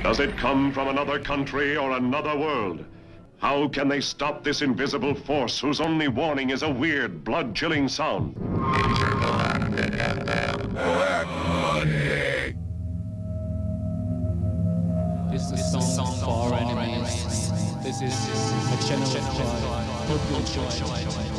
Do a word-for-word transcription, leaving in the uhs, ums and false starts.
Does it come from another country or another world? How can they stop this invisible force whose only warning is a weird, blood-chilling sound? This is a song for our enemies. This is a general cry. Hope you enjoy.